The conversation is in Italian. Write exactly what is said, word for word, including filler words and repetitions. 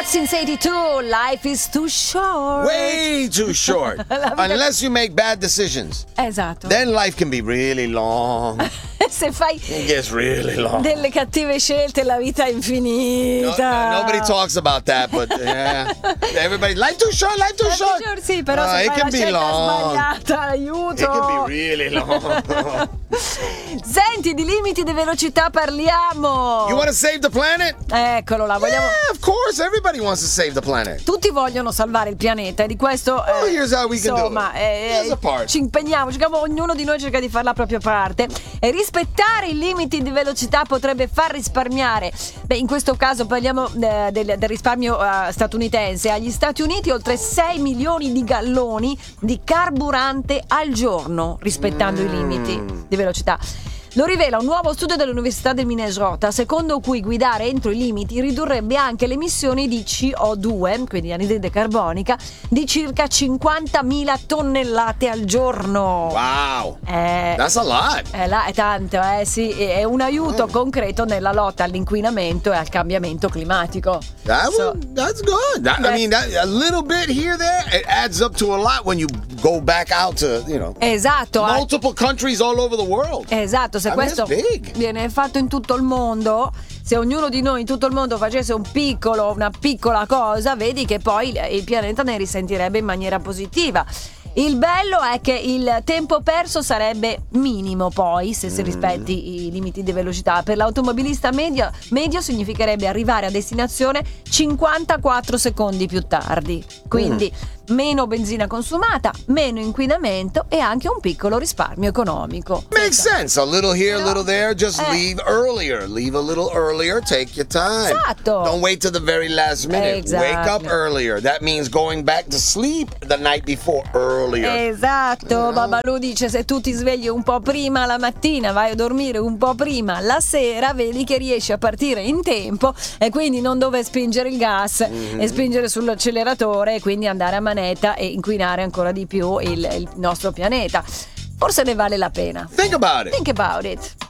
Since eighty-two, life is too short. Way too short. Unless you make bad decisions. Esatto. Then life can be really long. Se fai It gets really long. delle cattive scelte, la vita è infinita. No, nobody talks about that, but yeah. Everybody, life too short, life too short. Sì, però Uh, se it fai can la be scelta long. sbagliata, aiuto. It can be really long. Senti, di limiti di velocità parliamo. You want to save the planet? Eccolo là, vogliamo... Yeah, of course. Everybody wants to save the planet. Tutti vogliono salvare il pianeta e di questo Oh, eh, here's how we can do insomma it. eh, Here's a part. ci impegniamo, cerchiamo- ognuno di noi cerca di fare la propria parte e rispettare i limiti di velocità potrebbe far risparmiare. Beh, in questo caso parliamo eh, del, del risparmio eh, statunitense. Agli Stati Uniti oltre sei milioni di galloni di carburante al giorno, rispettando Mm. i limiti di velocità. Lo rivela un nuovo studio dell'Università del Minnesota, secondo cui guidare entro i limiti ridurrebbe anche le emissioni di C O due, quindi anidride carbonica, di circa cinquantamila tonnellate al giorno. Wow. Eh, That's a lot. eh, là è tanto, eh sì, è un aiuto concreto nella lotta all'inquinamento e al cambiamento climatico. That So- one, that's good. That, I mean, that, a little bit here, there, it adds up to a lot when you go back out to, you know, Esatto, eh. multiple countries all over the world. Esatto, se I mean, questo it's big. viene fatto in tutto il mondo, se ognuno di noi in tutto il mondo facesse un piccolo, una piccola cosa, vedi che poi il, il pianeta ne risentirebbe in maniera positiva. Il bello è che il tempo perso sarebbe minimo poi, se si rispetti i limiti di velocità. Per l'automobilista medio, medio significherebbe arrivare a destinazione cinquantaquattro secondi più tardi. Quindi meno benzina consumata, meno inquinamento e anche un piccolo risparmio economico. Makes sense. A little here, a Però- little there. Just eh. leave earlier. Leave a little earlier. Take your time. Esatto. Don't wait till the very last minute. Exactly. Wake up earlier. That means going back to sleep the night before earlier. Esatto, Babalu dice se tu ti svegli un po' prima la mattina, vai a dormire un po' prima la sera, vedi che riesci a partire in tempo e quindi non dove spingere il gas e spingere sull'acceleratore e quindi andare a manetta e inquinare ancora di più il, il nostro pianeta. Forse ne vale la pena. Think about it. Think about it.